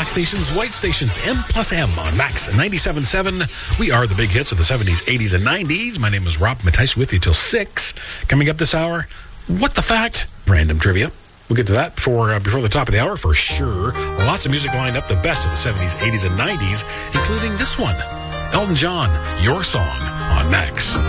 stations, white stations, M plus M on Max 97.7. We are the big hits of the 70s, 80s, and 90s. My name is Rob Matthijs with you till 6. Coming up this hour, What the Fact? Random trivia. We'll get to that before the top of the hour for sure. Lots of music lined up, the best of the 70s, 80s, and 90s, including this one. Elton John, Your Song on Max.